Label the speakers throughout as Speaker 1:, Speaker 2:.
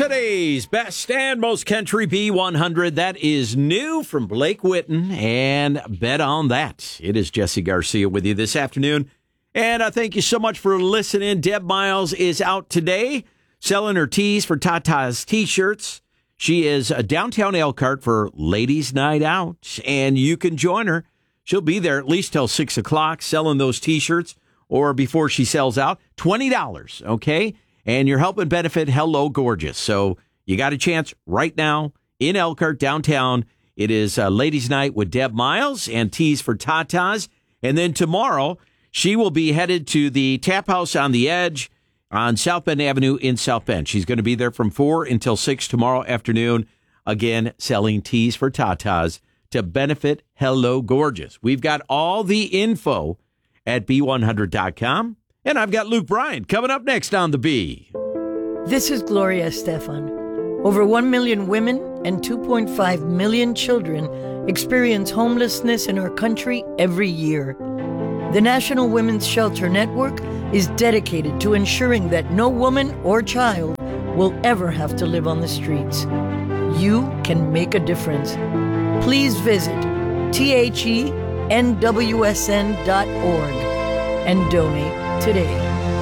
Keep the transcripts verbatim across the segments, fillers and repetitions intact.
Speaker 1: Today's best and most country B one hundred. That is new from Blake Whitten, and bet on that. It is Jesse Garcia with you this afternoon, and I thank you so much for listening. Deb Miles is out today selling her tees for Tata's T-shirts. She is uh, downtown Elkhart for Ladies' Night Out, and you can join her. She'll be there at least till six o'clock selling those T-shirts, or before she sells out, twenty dollars, okay? And you're helping benefit Hello Gorgeous. So you got a chance right now in Elkhart, downtown. It is uh, Ladies' Night with Deb Miles and Tees for Tatas. And then tomorrow, she will be headed to the Tap House on the Edge on South Bend Avenue in South Bend. She's going to be there from four until six tomorrow afternoon, again, selling Tees for Tatas to benefit Hello Gorgeous. We've got all the info at B one hundred dot com. And I've got Luke Bryan coming up next on The Bee.
Speaker 2: This is Gloria Estefan. Over one million women and two point five million children experience homelessness in our country every year. The National Women's Shelter Network is dedicated to ensuring that no woman or child will ever have to live on the streets. You can make a difference. Please visit T H E N W S N dot org and donate today.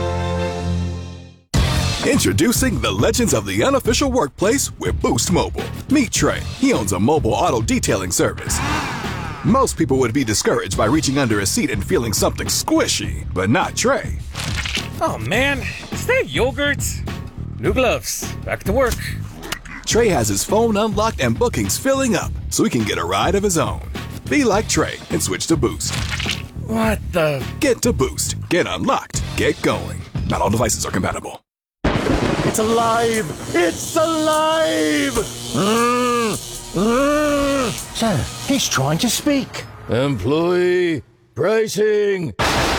Speaker 3: Introducing the legends of the unofficial workplace with Boost Mobile. Meet Trey. He owns a mobile auto detailing service. Most people would be discouraged by reaching under a seat and feeling something squishy, but not Trey.
Speaker 4: Oh man, is that yogurt? New gloves. Back to work.
Speaker 3: Trey has his phone unlocked and bookings filling up, so he can get a ride of his own. Be like Trey and switch to Boost.
Speaker 4: What the?
Speaker 3: Get to Boost. Get unlocked. Get going. Not all devices are compatible.
Speaker 5: It's alive! It's alive! Mm, mm. Sir, he's trying to speak.
Speaker 6: Employee pricing.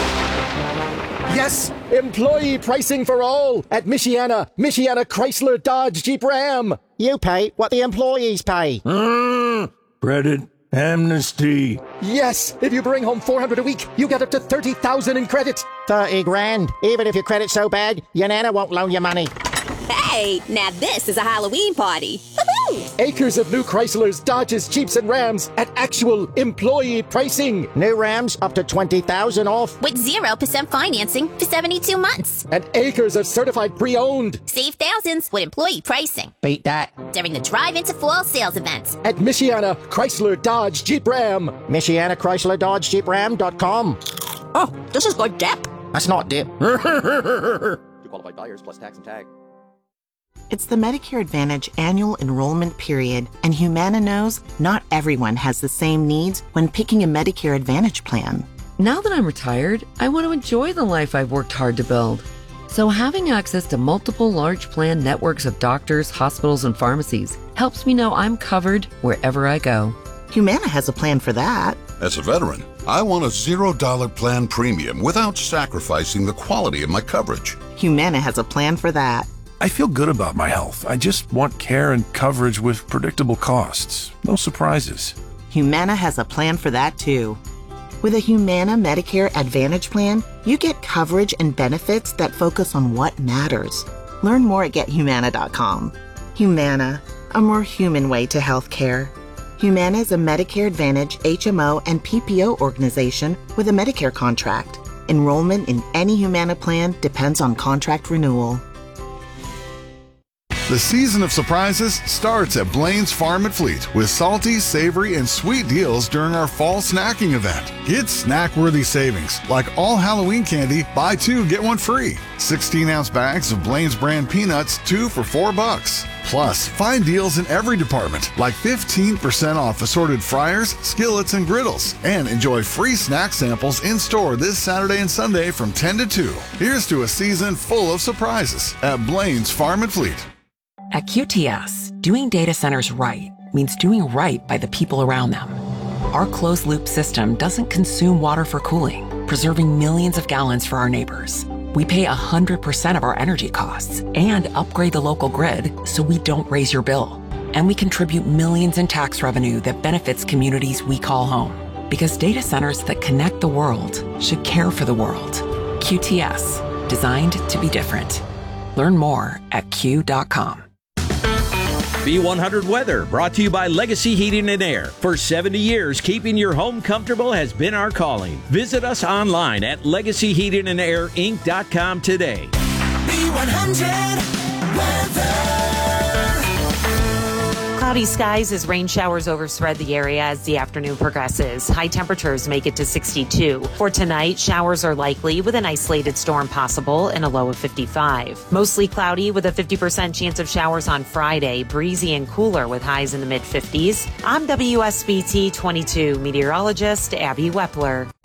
Speaker 5: Yes, employee pricing for all at Michiana, Michiana Chrysler Dodge Jeep Ram. You pay what the employees pay.
Speaker 6: Mm, credit amnesty.
Speaker 5: Yes, if you bring home four hundred a week, you get up to thirty thousand in credit. thirty grand. Even if your credit's so bad, your nana won't loan you money.
Speaker 7: Hey, now this is a Halloween party. Woo-hoo!
Speaker 5: Acres of new Chryslers, Dodges, Jeeps, and Rams at actual employee pricing. New Rams up to twenty thousand off.
Speaker 7: With zero percent financing for seventy-two months.
Speaker 5: And acres of certified pre-owned.
Speaker 7: Save thousands with employee pricing.
Speaker 5: Beat that.
Speaker 7: During the Drive Into Fall sales event.
Speaker 5: At Michiana Chrysler Dodge Jeep Ram. Michiana Chrysler Dodge Jeep Ram dot com.
Speaker 7: Oh, this is good dip.
Speaker 5: That's not dip.
Speaker 8: Two qualified buyers plus tax and tag.
Speaker 9: It's the Medicare Advantage annual enrollment period, and Humana knows not everyone has the same needs when picking a Medicare Advantage plan.
Speaker 10: Now that I'm retired, I want to enjoy the life I've worked hard to build. So having access to multiple large plan networks of doctors, hospitals, and pharmacies helps me know I'm covered wherever I go.
Speaker 9: Humana has a plan for that.
Speaker 11: As a veteran, I want a zero dollar plan premium without sacrificing the quality of my coverage.
Speaker 9: Humana has a plan for that.
Speaker 12: I feel good about my health. I just want care and coverage with predictable costs. No surprises.
Speaker 9: Humana has a plan for that too. With a Humana Medicare Advantage plan, you get coverage and benefits that focus on what matters. Learn more at get humana dot com. Humana, a more human way to health care. Humana is a Medicare Advantage H M O and P P O organization with a Medicare contract. Enrollment in any Humana plan depends on contract renewal.
Speaker 13: The season of surprises starts at Blaine's Farm and Fleet with salty, savory, and sweet deals during our fall snacking event. Get snack-worthy savings, like all Halloween candy, buy two, get one free. sixteen ounce bags of Blaine's brand peanuts, two for four bucks. Plus, find deals in every department, like fifteen percent off assorted fryers, skillets, and griddles. And enjoy free snack samples in-store this Saturday and Sunday from ten to two. Here's to a season full of surprises at Blaine's Farm and Fleet.
Speaker 14: At Q T S, doing data centers right means doing right by the people around them. Our closed-loop system doesn't consume water for cooling, preserving millions of gallons for our neighbors. We pay one hundred percent of our energy costs and upgrade the local grid so we don't raise your bill. And we contribute millions in tax revenue that benefits communities we call home. Because data centers that connect the world should care for the world. Q T S, designed to be different. Learn more at Q dot com.
Speaker 1: B one hundred Weather, brought to you by Legacy Heating and Air. For seventy years, keeping your home comfortable has been our calling. Visit us online at legacy heating and air inc dot com today.
Speaker 15: B one hundred Weather. Cloudy skies as rain showers overspread the area as the afternoon progresses. High temperatures make it to sixty-two. For tonight, showers are likely with an isolated storm possible and a low of fifty-five. Mostly cloudy with a fifty percent chance of showers on Friday. Breezy and cooler with highs in the mid fifties. I'm W S B T twenty-two meteorologist Abby Wepler.